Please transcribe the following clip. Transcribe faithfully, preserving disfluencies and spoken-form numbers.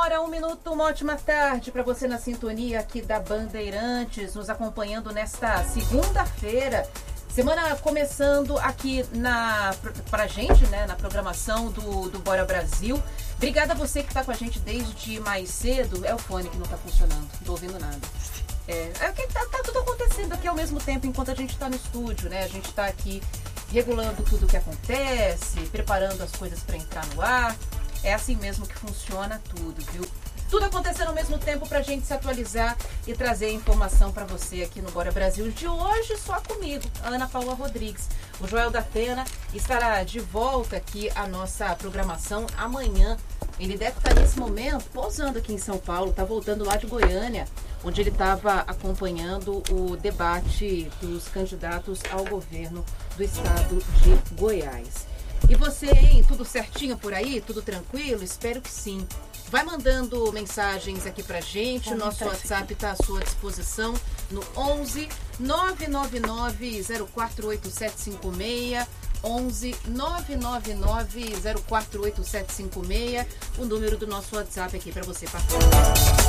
hora, um minuto, uma ótima tarde para você na sintonia aqui da Bandeirantes, nos acompanhando nesta segunda-feira. Semana começando aqui na, pra gente, né, na programação do, do Bora Brasil. Obrigada a você que está com a gente desde mais cedo. É o fone que não está funcionando, não tô ouvindo nada. É, é que tá, tá tudo acontecendo aqui ao mesmo tempo enquanto a gente está no estúdio, né? A gente está aqui regulando tudo o que acontece, preparando as coisas para entrar no ar. É assim mesmo que funciona tudo, viu? Tudo acontecendo ao mesmo tempo pra gente se atualizar e trazer informação para você aqui no Bora Brasil de hoje, só comigo, Ana Paula Rodrigues. O Joel da Atena estará de volta aqui à nossa programação amanhã. Ele deve estar nesse momento pousando aqui em São Paulo, tá voltando lá de Goiânia, onde ele estava acompanhando o debate dos candidatos ao governo do estado de Goiás. E você, hein? Tudo certinho por aí? Tudo tranquilo? Espero que sim. Vai mandando mensagens aqui pra gente. O nosso WhatsApp está à sua disposição no onze nove nove nove zero quatro oito sete cinco seis. onze nove nove nove zero quatro oito sete cinco seis. O número do nosso WhatsApp aqui para você participar.